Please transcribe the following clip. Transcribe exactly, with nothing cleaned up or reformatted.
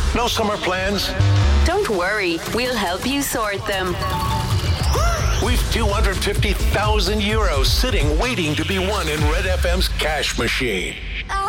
No summer plans? Don't worry, we'll help you sort them. We've two hundred fifty thousand euros sitting waiting to be won in Red F M's cash machine.